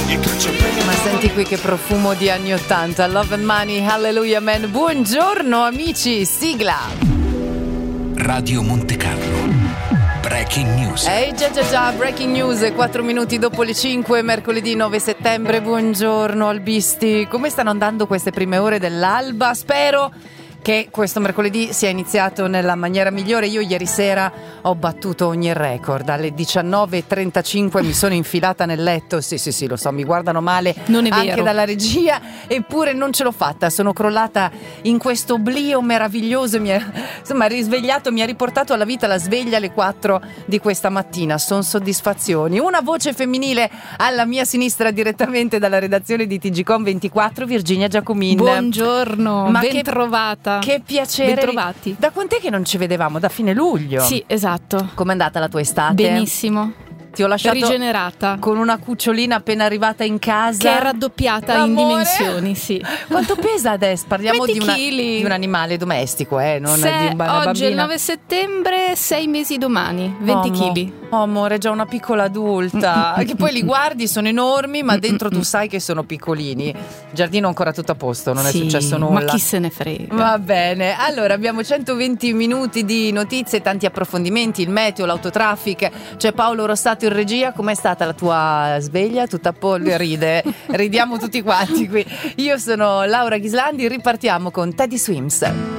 Ma senti qui che profumo di anni 80. Love and Money, Hallelujah Man. Buongiorno amici, sigla. Radio Monte Carlo, Breaking News. Già, Breaking News, 4 minuti dopo le 5, mercoledì 9 settembre. Buongiorno albisti. Come stanno andando queste prime ore dell'alba? Spero che questo mercoledì sia iniziato nella maniera migliore. Io ieri sera ho battuto ogni record. Alle 19:35 mi sono infilata nel letto. Sì, lo so, mi guardano male. Non è anche vero. dalla regia, eppure non ce l'ho fatta. Sono crollata in questo oblio meraviglioso. Mi ha risvegliato, mi ha riportato alla vita la sveglia alle 4 di questa mattina. Sono soddisfazioni. Una voce femminile alla mia sinistra, direttamente dalla redazione di TGcom 24, Virginia Giacomin. Buongiorno, Ma ben trovata. Che piacere. Bentrovati. Da quant'è che non ci vedevamo? Da fine luglio? Sì, esatto. Com'è andata la tua estate? Benissimo. Ti ho lasciato Rigenerata. con una cucciolina appena arrivata in casa. Che è raddoppiata in Amore. dimensioni, sì. Quanto pesa adesso? Parliamo 20 di chili. un animale domestico, non di una bambina. Oggi è il 9 settembre, 6 mesi domani, 20 kg. Oh amore, è già una piccola adulta. Che poi li guardi, sono enormi, ma dentro tu sai che sono piccolini. Il giardino ancora tutto a posto, non è successo nulla. Ma chi se ne frega. Va bene, allora abbiamo 120 minuti di notizie, tanti approfondimenti, il meteo, l'autotraffic. C'è Paolo Rossato in regia. Com'è stata la tua sveglia? Tutta ridiamo tutti quanti qui. Io sono Laura Ghislandi, ripartiamo con Teddy Swims.